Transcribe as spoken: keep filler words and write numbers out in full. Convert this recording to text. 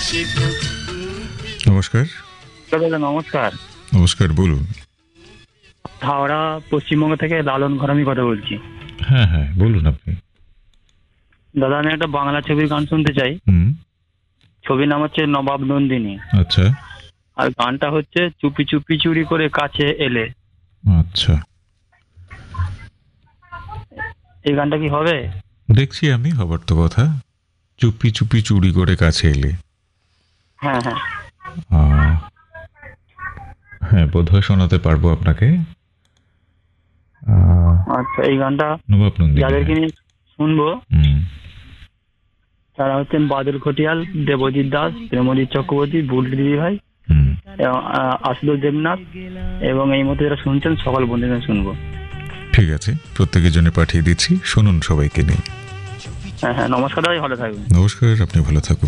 নমস্কার। দাদা নমস্কার। নমস্কার, বলুন। হাওড়া পশ্চিমবঙ্গ থেকে লালন ঘর আমি কথা বলছি। হ্যাঁ হ্যাঁ বলুন আপনি। দাদা আমি একটা বাংলা ছবির গান শুনতে চাই। হুম। ছবির নাম হচ্ছে নবাব নন্দিনী। আচ্ছা আর গানটা হচ্ছে চুপি চুপি চুরি করে কাছে এলে। আচ্ছা, এই গানটা কি হবে? দেখছি আমি, হবার তো কথা। চুপি চুপি চুরি করে কাছে এলে। হ্যাঁ হ্যাঁ আহ, হ্যাঁ বোধহয় শোনাতে পারবো আপনাকে। আহ, আচ্ছা, এই গানটা নবাব নন্দিনী। যাদেরকে নিয়ে শুনবো হুম। তারা হচ্ছেন বাদল খটিয়াল, দেবজিৎ দাস, প্রেমজিৎ চক্রবর্তী, বুলটি দিদি ভাই হুম। এবং আহ, আশুতোষ দেবনাথ, এবং এই মতো যারা শুনছেন সকল বন্ধুদের শুনবো। ঠিক আছে, প্রত্যেকের জন্য পাঠিয়ে দিচ্ছি, শুনুন সবাইকে নিয়ে। হ্যাঁ হ্যাঁ নমস্কার দাদা, ভালো থাকবেন। নমস্কার, আপনি ভালো থাকুন।